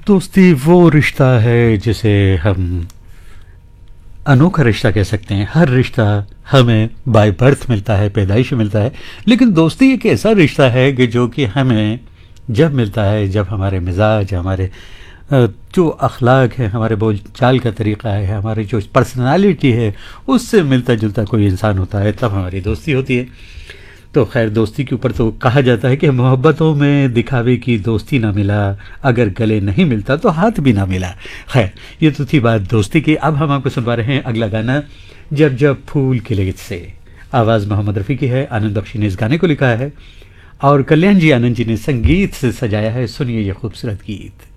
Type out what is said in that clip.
दोस्ती वो रिश्ता है जिसे हम अनोखा रिश्ता कह सकते हैं। हर रिश्ता हमें बाय बर्थ मिलता है, पैदाइश में मिलता है, लेकिन दोस्ती एक ऐसा रिश्ता है कि जो कि हमें जब मिलता है, जब हमारे मिजाज, हमारे जो अखलाक है, हमारे बोल चाल का तरीक़ा है, हमारी जो पर्सनालिटी है, उससे मिलता जुलता कोई इंसान होता है, तब हमारी दोस्ती होती है। तो खैर, दोस्ती के ऊपर तो कहा जाता है कि मोहब्बतों में दिखावे की दोस्ती ना मिला, अगर गले नहीं मिलता तो हाथ भी ना मिला। खैर, ये तो थी बात दोस्ती की। अब हम आपको सुनवा रहे हैं अगला गाना, जब जब फूल खिले से। आवाज़ मोहम्मद रफ़ी की है, आनंद बख्शी ने इस गाने को लिखा है और कल्याण जी आनंद जी ने संगीत से सजाया है। सुनिए ये खूबसूरत गीत।